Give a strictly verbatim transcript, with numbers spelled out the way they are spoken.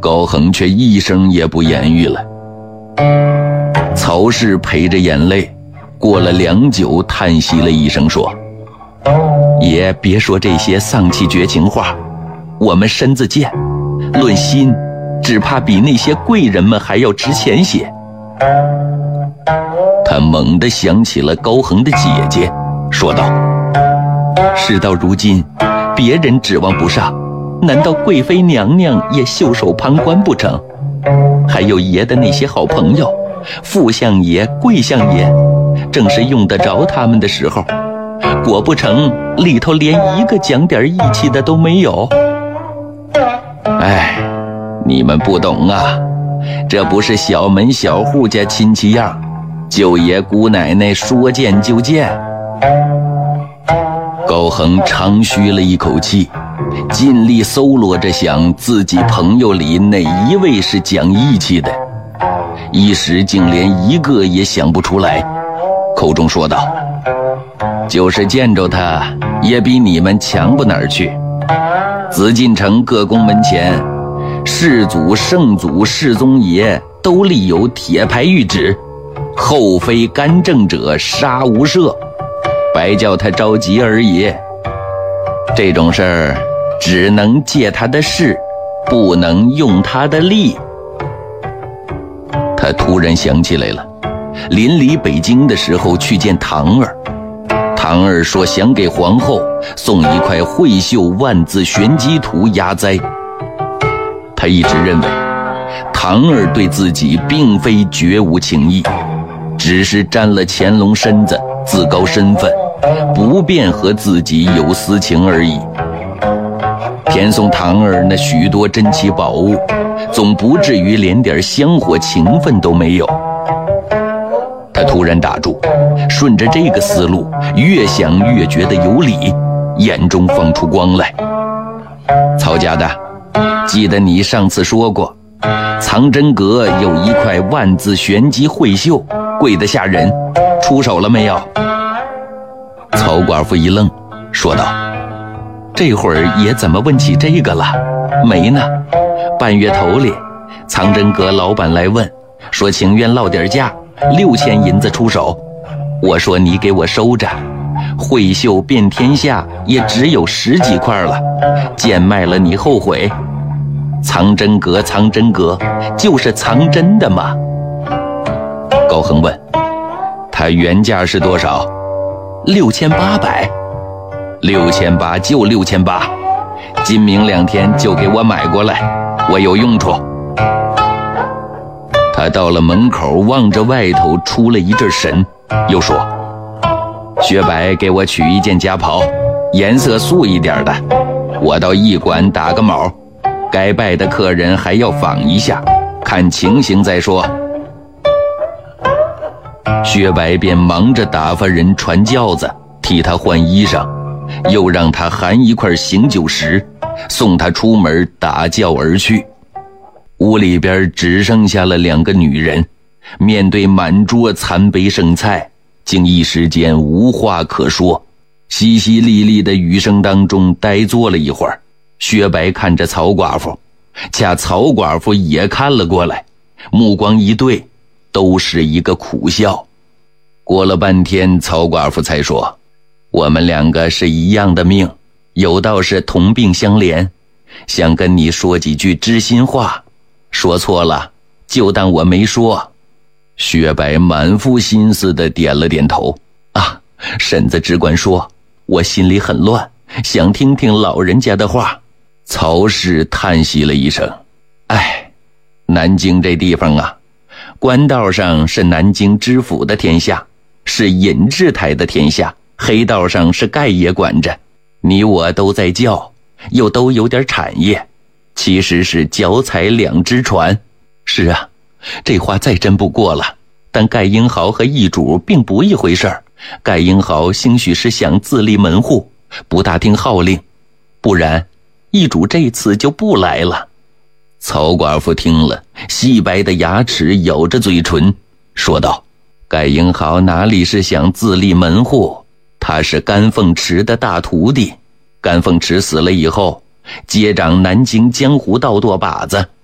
高恒却一声也不言语了。曹氏陪着眼泪，过了良久，叹息了一声说：爷别说这些丧气绝情话，我们身子贱，论心只怕比那些贵人们还要值钱些。他猛地想起了高恒的姐姐，说道：事到如今，别人指望不上，难道贵妃娘娘也袖手旁观不成？还有爷的那些好朋友，副相爷、贵相爷，正是用得着他们的时候，果不成里头连一个讲点义气的都没有。哎，你们不懂啊，这不是小门小户家亲戚样，舅爷姑奶奶说见就见。高恒长吁了一口气，尽力搜罗着想自己朋友里哪一位是讲义气的，一时竟连一个也想不出来，口中说道：就是见着他也比你们强不哪儿去。紫禁城各宫门前，世祖、圣祖、世宗爷都立有铁牌谕旨，后非干政者杀无赦，白叫他着急而已。这种事儿只能借他的势，不能用他的力。他突然想起来了，临离北京的时候去见唐儿，唐儿说想给皇后送一块绘绣万字玄机图压灾。他一直认为唐儿对自己并非绝无情意，只是沾了乾隆身子，自高身份，不便和自己有私情而已。偏送唐儿那许多珍奇宝物，总不至于连点香火情分都没有。他突然打住，顺着这个思路，越想越觉得有理，眼中放出光来。曹家的，记得你上次说过，藏真阁有一块万字玄机绘绣，贵得吓人，出手了没有？曹寡妇一愣，说道：这会儿也怎么问起这个了？没呢。半月头里，藏真阁老板来问，说情愿落点价，六千银子出手。我说你给我收着，绘绣遍天下也只有十几块了，贱卖了你后悔。藏真阁藏真阁，就是藏真的嘛。高恒问：他原价是多少？六千八百。六千八就六千八，今明两天就给我买过来，我有用处。他到了门口，望着外头出了一阵神，又说：薛白给我取一件夹袍，颜色素一点的，我到驿馆打个卯，该拜的客人还要访一下，看情形再说。薛白便忙着打发人传轿子，替他换衣裳，又让他含一块醒酒石，送他出门打轿而去。屋里边只剩下了两个女人，面对满桌残杯剩菜，竟一时间无话可说。淅淅沥沥的雨声当中呆坐了一会儿，薛白看着曹寡妇，恰曹寡妇也看了过来，目光一对，都是一个苦笑。过了半天，曹寡妇才说：我们两个是一样的命，有道是同病相怜，想跟你说几句知心话，说错了就当我没说。薛白满腹心思地点了点头：啊，婶子只管说，我心里很乱，想听听老人家的话。曹氏叹息了一声：哎，南京这地方啊，官道上是南京知府的天下，是尹志台的天下，黑道上是盖爷管着，你我都在叫，又都有点产业，其实是脚踩两只船。是啊，这话再真不过了，但盖英豪和易主并不一回事儿。盖英豪兴许是想自立门户，不大听号令，不然易主这次就不来了。曹寡妇听了，细白的牙齿咬着嘴唇，说道：盖英豪哪里是想自立门户，他是甘凤池的大徒弟。甘凤池死了以后，接掌南京江湖道舵把子，